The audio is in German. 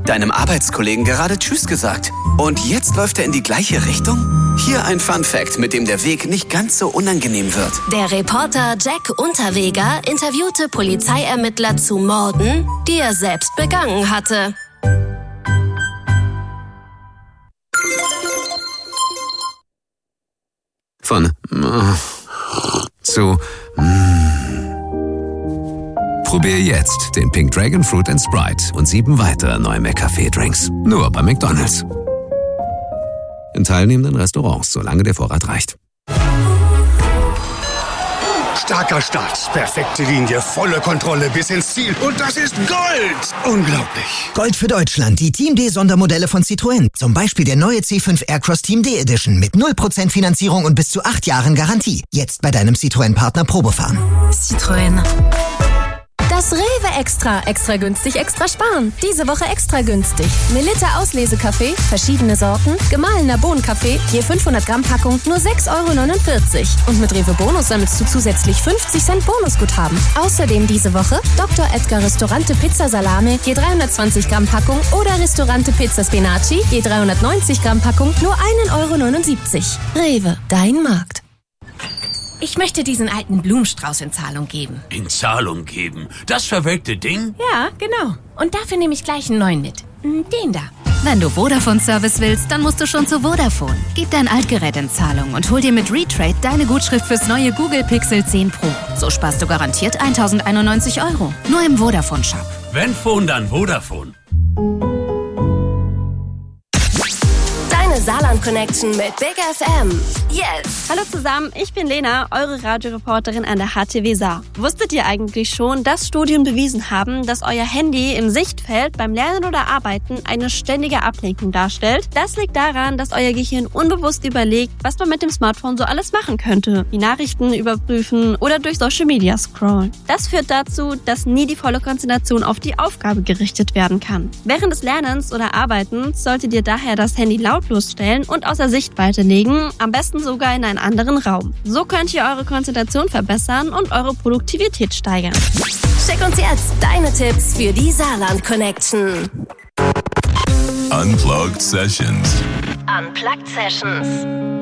deinem Arbeitskollegen gerade Tschüss gesagt. Und jetzt läuft er in die gleiche Richtung? Hier ein Fun-Fact, mit dem der Weg nicht ganz so unangenehm wird. Der Reporter Jack Unterweger interviewte Polizeiermittler zu Morden, die er selbst begangen hatte. Von zu Probier jetzt den Pink Dragon Fruit & Sprite und 7 weitere neue McCafé-Drinks. Nur bei McDonald's. In teilnehmenden Restaurants, solange der Vorrat reicht. Starker Start, perfekte Linie, volle Kontrolle bis ins Ziel. Und das ist Gold! Unglaublich. Gold für Deutschland, die Team D-Sondermodelle von Citroën. Zum Beispiel der neue C5 Aircross Team D Edition mit 0% Finanzierung und bis zu 8 Jahren Garantie. Jetzt bei deinem Citroën-Partner Probefahren. Citroën. Das Rewe Extra. Extra günstig, extra sparen. Diese Woche extra günstig. Melitta Auslesekaffee, verschiedene Sorten, gemahlener Bohnenkaffee, je 500 Gramm Packung, nur 6,49 €. Und mit Rewe Bonus sammelst du zusätzlich 50 Cent Bonusguthaben. Außerdem diese Woche Dr. Edgar Restaurante Pizza Salame, je 320 Gramm Packung oder Restaurante Pizza Spinaci, je 390 Gramm Packung, nur 1,79 €. Rewe, dein Markt. Ich möchte diesen alten Blumenstrauß in Zahlung geben. In Zahlung geben? Das verwelkte Ding? Ja, genau. Und dafür nehme ich gleich einen neuen mit. Den da. Wenn du Vodafone-Service willst, dann musst du schon zu Vodafone. Gib dein Altgerät in Zahlung und hol dir mit Retrade deine Gutschrift fürs neue Google Pixel 10 Pro. So sparst du garantiert 1.091 €. Nur im Vodafone-Shop. Wenn Phone, dann Vodafone. Saarland Connection mit Big FM. Yes! Hallo zusammen, ich bin Lena, eure Radioreporterin an der HTW Saar. Wusstet ihr eigentlich schon, dass Studien bewiesen haben, dass euer Handy im Sichtfeld beim Lernen oder Arbeiten eine ständige Ablenkung darstellt? Das liegt daran, dass euer Gehirn unbewusst überlegt, was man mit dem Smartphone so alles machen könnte. Die Nachrichten überprüfen oder durch Social Media scrollen. Das führt dazu, dass nie die volle Konzentration auf die Aufgabe gerichtet werden kann. Während des Lernens oder Arbeitens solltet ihr daher das Handy lautlos stellen und außer Sichtweite legen, am besten sogar in einen anderen Raum. So könnt ihr eure Konzentration verbessern und eure Produktivität steigern. Schick uns jetzt deine Tipps für die Saarland Connection. Unplugged Sessions. Unplugged Sessions.